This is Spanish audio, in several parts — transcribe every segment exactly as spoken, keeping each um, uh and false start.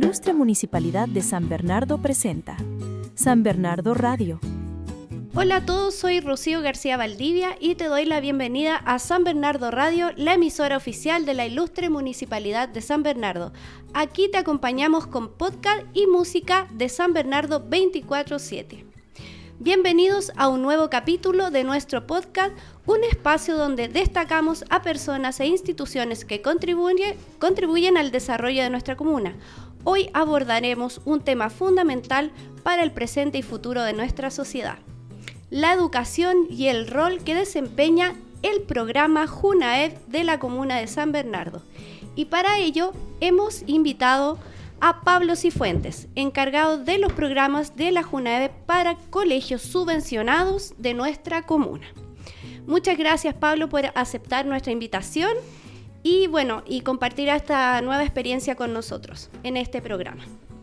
Ilustre Municipalidad de San Bernardo presenta San Bernardo Radio. Hola a todos, soy Rocío García Valdivia y te doy la bienvenida a San Bernardo Radio, la emisora oficial de la Ilustre Municipalidad de San Bernardo. Aquí te acompañamos con podcast y música de San Bernardo veinticuatro siete. Bienvenidos a un nuevo capítulo de nuestro podcast, un espacio donde destacamos a personas e instituciones que contribuyen, contribuyen al desarrollo de nuestra comuna. Hoy abordaremos un tema fundamental para el presente y futuro de nuestra sociedad: la educación y el rol que desempeña el programa JUNAEV de la comuna de San Bernardo. Y para ello hemos invitado a Pablo Cifuentes, encargado de los programas de la JUNAEV para colegios subvencionados de nuestra comuna. Muchas gracias, Pablo, por aceptar nuestra invitación y bueno, y compartir esta nueva experiencia con nosotros en este programa.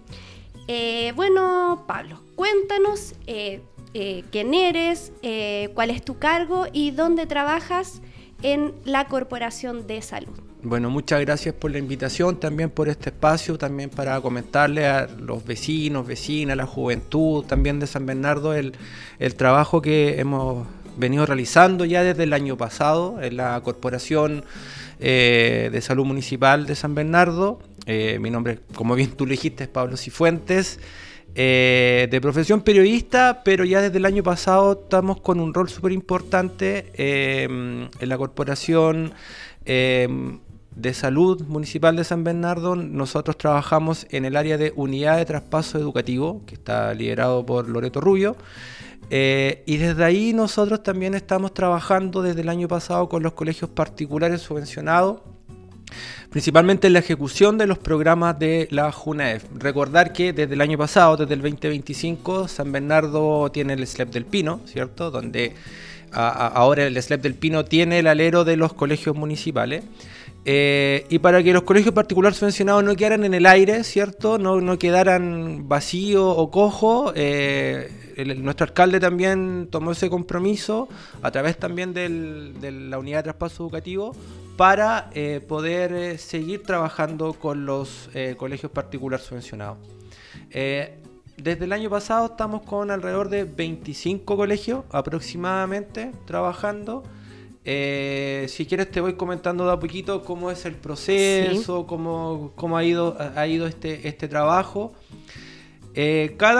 Eh, bueno, Pablo, cuéntanos eh, eh, quién eres, eh, cuál es tu cargo y dónde trabajas en la Corporación de Salud. Bueno, muchas gracias por la invitación, también por este espacio, también para comentarle a los vecinos, vecinas, la juventud también de San Bernardo el, el trabajo que hemos venido realizando ya desde el año pasado en la Corporación eh, de Salud Municipal de San Bernardo. Eh, mi nombre, como bien tú le dijiste, es Pablo Cifuentes, eh, de profesión periodista, pero ya desde el año pasado estamos con un rol súper importante eh, en la Corporación eh, de Salud Municipal de San Bernardo. Nosotros trabajamos en el área de unidad de traspaso educativo, que está liderado por Loreto Rubio, eh, y desde ahí nosotros también estamos trabajando desde el año pasado con los colegios particulares subvencionados, principalmente en la ejecución de los programas de la JUNAEV. Recordar que desde el año pasado, desde el veinte veinticinco, San Bernardo tiene el S L E P del Pino, ¿cierto? Donde a, a, ahora el S L E P del Pino tiene el alero de los colegios municipales. Eh, y para que los colegios particulares subvencionados no quedaran en el aire, ¿cierto? No, no quedaran vacíos o cojos, eh, el, nuestro alcalde también tomó ese compromiso a través también del, de la unidad de traspaso educativo para eh, poder eh, seguir trabajando con los eh, colegios particulares subvencionados. Eh, desde el año pasado estamos con alrededor de veinticinco colegios aproximadamente trabajando. Eh, si quieres te voy comentando de a poquito cómo es el proceso, sí. cómo, cómo ha ido, ha ido este, este trabajo. Eh, cada